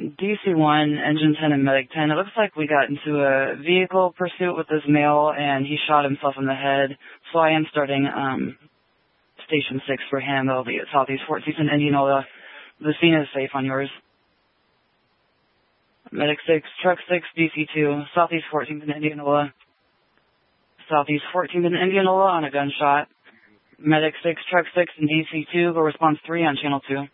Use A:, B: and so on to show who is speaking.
A: DC-1, Engine 10, and Medic 10. It looks like we got into a vehicle pursuit with this male, and he shot himself in the head. So I am starting Station 6 for him. It'll be at Southeast 14th and Indianola. The scene is safe on yours. Medic 6, Truck 6, DC-2, Southeast 14th and Indianola. Southeast 14th and Indianola on a gunshot. Medic 6, Truck 6, and DC-2, go response 3 on Channel 2.